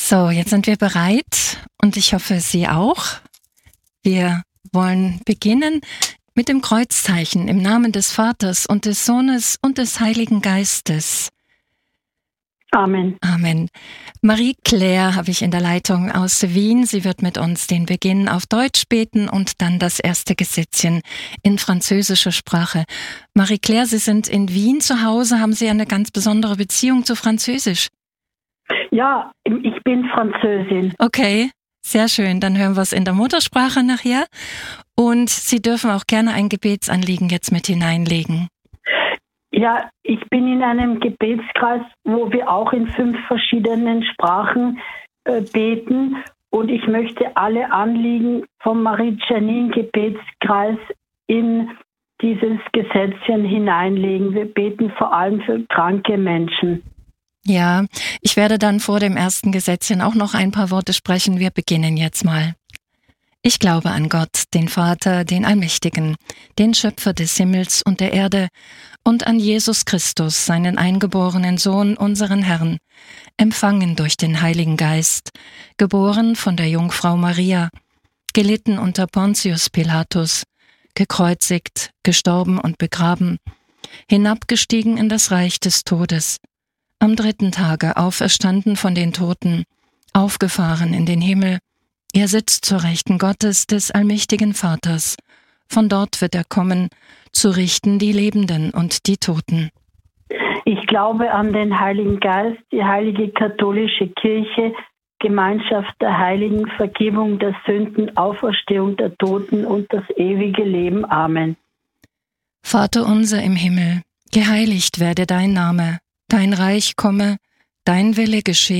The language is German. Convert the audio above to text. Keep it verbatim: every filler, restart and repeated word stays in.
So, jetzt sind wir bereit und ich hoffe, Sie auch. Wir wollen beginnen mit dem Kreuzzeichen im Namen des Vaters und des Sohnes und des Heiligen Geistes. Amen. Amen. Marie-Claire habe ich in der Leitung aus Wien. Sie wird mit uns den Beginn auf Deutsch beten und dann das erste Gesetzchen in französischer Sprache. Marie-Claire, Sie sind in Wien zu Hause. Haben Sie eine ganz besondere Beziehung zu Französisch? Ja, ich bin Französin. Okay, sehr schön. Dann hören wir es in der Muttersprache nachher. Und Sie dürfen auch gerne ein Gebetsanliegen jetzt mit hineinlegen. Ja, ich bin in einem Gebetskreis, wo wir auch in fünf verschiedenen Sprachen äh, beten. Und ich möchte alle Anliegen vom Marie-Janine-Gebetskreis in dieses Gesetzchen hineinlegen. Wir beten vor allem für kranke Menschen. Ja, ich werde dann vor dem ersten Gesetzchen auch noch ein paar Worte sprechen. Wir beginnen jetzt mal. Ich glaube an Gott, den Vater, den Allmächtigen, den Schöpfer des Himmels und der Erde, und an Jesus Christus, seinen eingeborenen Sohn, unseren Herrn, empfangen durch den Heiligen Geist, geboren von der Jungfrau Maria, gelitten unter Pontius Pilatus, gekreuzigt, gestorben und begraben, hinabgestiegen in das Reich des Todes, am dritten Tage auferstanden von den Toten, aufgefahren in den Himmel. Er sitzt zur Rechten Gottes, des allmächtigen Vaters. Von dort wird er kommen, zu richten die Lebenden und die Toten. Ich glaube an den Heiligen Geist, die heilige katholische Kirche, Gemeinschaft der Heiligen, Vergebung der Sünden, Auferstehung der Toten und das ewige Leben. Amen. Vater unser im Himmel, geheiligt werde dein Name, dein Reich komme, dein Wille geschehe